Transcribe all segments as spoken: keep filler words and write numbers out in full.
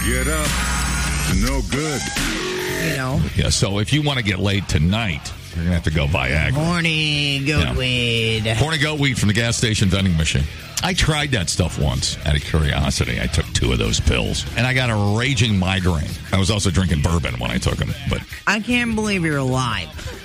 Get up. No good. You know. Yeah, so if you want to get laid tonight, you're going to have to go Viagra. Horny goat Yeah. weed. Horny goat weed from the gas station vending machine. I tried that stuff once out of curiosity. I took two of those pills, and I got a raging migraine. I was also drinking bourbon when I took them. But I can't believe you're alive.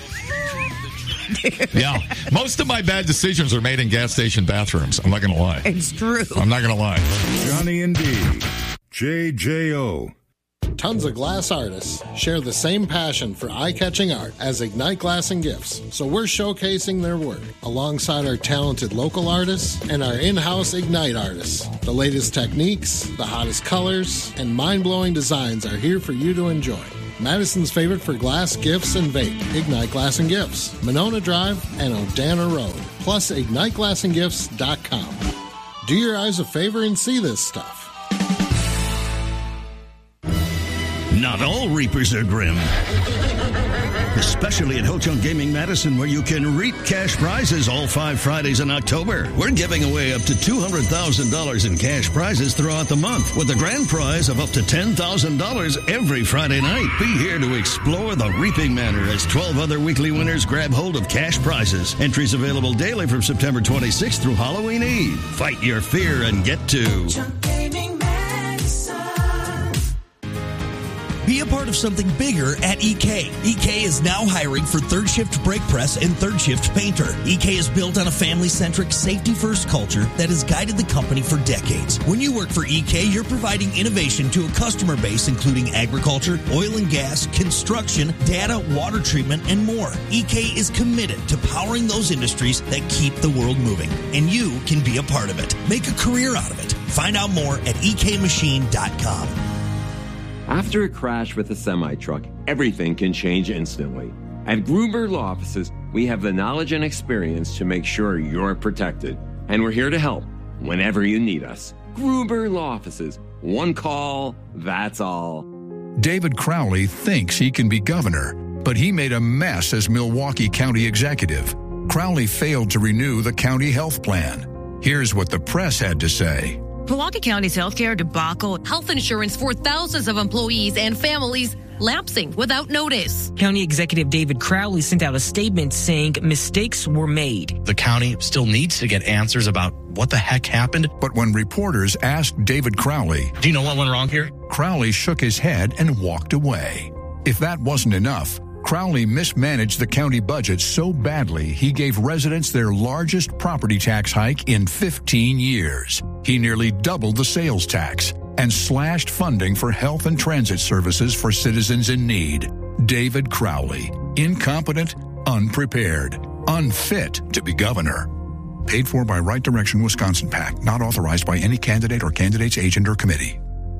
yeah, most of my bad decisions are made in gas station bathrooms. I'm not going to lie. It's true. I'm not going to lie. Johnny and D. J J O. Tons of glass artists share the same passion for eye-catching art as Ignite Glass and Gifts, so we're showcasing their work alongside our talented local artists and our in-house Ignite artists. The latest techniques, the hottest colors, and mind-blowing designs are here for you to enjoy. Madison's favorite for glass, gifts, and vape, Ignite Glass and Gifts, Monona Drive, and Odana Road, plus ignite glass and gifts dot com. Do your eyes a favor and see this stuff. Not all Reapers are grim. Especially at Ho Chunk Gaming Madison, where you can reap cash prizes all five Fridays in October. We're giving away up to two hundred thousand dollars in cash prizes throughout the month, with a grand prize of up to ten thousand dollars every Friday night. Be here to explore the Reaping Manor as twelve other weekly winners grab hold of cash prizes. Entries available daily from September twenty-sixth through Halloween Eve. Fight your fear and get to Chunk Gaming Madison. Be a part of something bigger at E K. E K is now hiring for third shift brake press and third shift painter. E K is built on a family-centric, safety-first culture that has guided the company for decades. When you work for E K, you're providing innovation to a customer base including agriculture, oil and gas, construction, data, water treatment, and more. E K is committed to powering those industries that keep the world moving, and you can be a part of it. Make a career out of it. Find out more at E K machine dot com. After a crash with a semi-truck, everything can change instantly. At Gruber Law Offices, we have the knowledge and experience to make sure you're protected. And we're here to help whenever you need us. Gruber Law Offices. One call, that's all. David Crowley thinks he can be governor, but he made a mess as Milwaukee County executive. Crowley failed to renew the county health plan. Here's what the press had to say. Milwaukee County's healthcare debacle, health insurance for thousands of employees and families lapsing without notice. County Executive David Crowley sent out a statement saying mistakes were made. The county still needs to get answers about what the heck happened. But when reporters asked David Crowley, do you know what went wrong here? Crowley shook his head and walked away. If that wasn't enough, Crowley mismanaged the county budget so badly he gave residents their largest property tax hike in fifteen years. He nearly doubled the sales tax and slashed funding for health and transit services for citizens in need. David Crowley, incompetent, unprepared, unfit to be governor. Paid for by Right Direction Wisconsin PAC, not authorized by any candidate or candidate's agent or committee.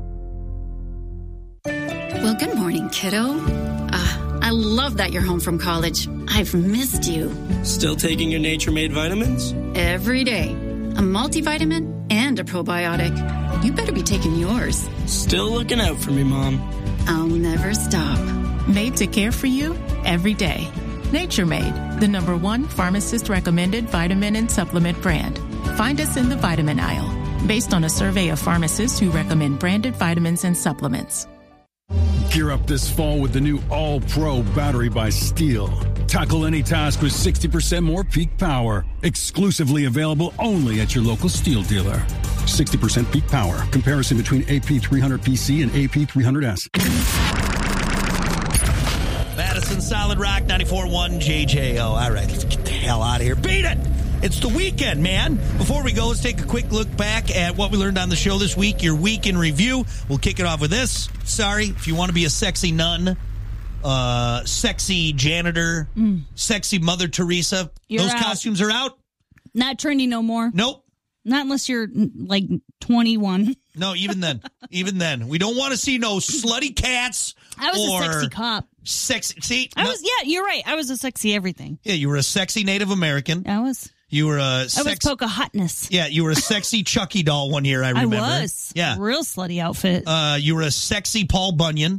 Well, good morning, kiddo. Uh, I love that you're home from college. I've missed you. Still taking your Nature-Made vitamins? Every day. A multivitamin and a probiotic. You better be taking yours. Still looking out for me, Mom. I'll never stop. Made to care for you every day. Nature-Made, the number one pharmacist-recommended vitamin and supplement brand. Find us in the vitamin aisle, based on a survey of pharmacists who recommend branded vitamins and supplements. Gear up this fall with the new All-Pro battery by Steel. Tackle any task with sixty percent more peak power. Exclusively available only at your local Steel dealer. sixty percent peak power. Comparison between A P three hundred P C and A P three hundred S. Madison Solid Rock ninety-four point one J J O. All right, let's get the hell out of here. Beat it! It's the weekend, man. Before we go, let's take a quick look back at what we learned on the show this week, your week in review. We'll kick it off with this. Sorry, if you want to be a sexy nun, uh, sexy janitor, mm. sexy Mother Teresa, You're those out. costumes are out. Not trendy no more. Nope. Not unless you're like twenty-one. No, even then. even then. We don't want to see no slutty cats. I was or a sexy cop. Sexy. See? I no. was, yeah, you're right. I was a sexy everything. Yeah, you were a sexy Native American. I was. You were a sex- I was Pocahontas. Yeah, you were a sexy Chucky doll one year, I remember. I was. Yeah. Real slutty outfit. Uh, you were a sexy Paul Bunyan.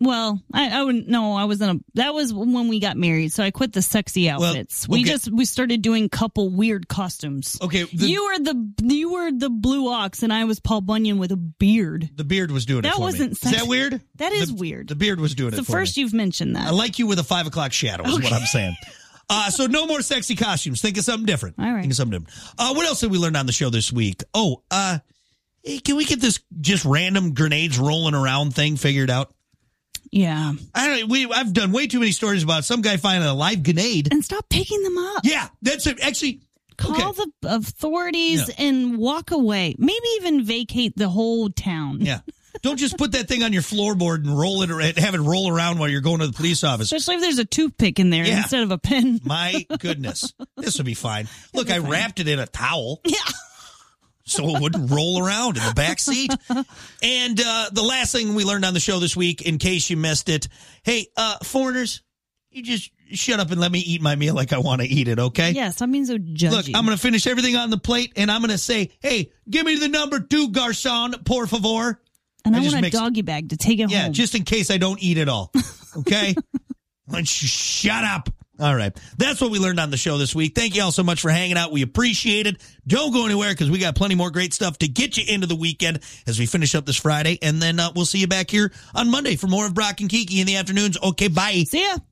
Well, I, I wouldn't. No, I wasn't. A, that was when we got married. So I quit the sexy outfits. Well, We okay. just we started doing couple weird costumes. Okay, the- you were the you were the blue ox, and I was Paul Bunyan with a beard. The beard was doing it That for wasn't me. sexy. Is that weird? That is The- weird. The beard was doing It's it the for first me. you've mentioned that. I like you with a five o'clock shadow is what I'm saying. Uh, so no more sexy costumes. Think of something different. All right. Think of something different. Uh, what else did we learn on the show this week? Oh, uh, hey, can we get this just random grenades rolling around thing figured out? Yeah. I don't. We I've done way too many stories about some guy finding a live grenade. And stop picking them up. Yeah, that's it. Actually, Call okay. the authorities Yeah. and walk away. Maybe even vacate the whole town. Yeah. Don't just put that thing on your floorboard and roll it or have it roll around while you're going to the police office. Especially if there's a toothpick in there Yeah. instead of a pen. My goodness. This will be fine. Look, be I fine. wrapped it in a towel. Yeah. So it wouldn't roll around in the back seat. And uh, the last thing we learned on the show this week, in case you missed it, hey, uh, foreigners, you just shut up and let me eat my meal like I want to eat it, okay? Yeah, stop being so judgy. Look, I'm going to finish everything on the plate, and I'm going to say, hey, give me the number two, garçon, por favor. and I, I just want a mix- doggy bag to take it Yeah, home. just in case I don't eat it all, okay? Like, sh- shut up. All right. That's what we learned on the show this week. Thank you all so much for hanging out. We appreciate it. Don't go anywhere because we got plenty more great stuff to get you into the weekend as we finish up this Friday. And then uh, we'll see you back here on Monday for more of Brock and Kiki in the afternoons. Okay, bye. See ya.